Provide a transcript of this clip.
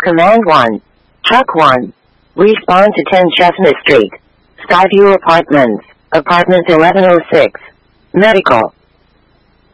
Command 1. Chuck 1. Respond to 10 Chestnut Street. Skyview Apartments. Apartment 1106. Medical.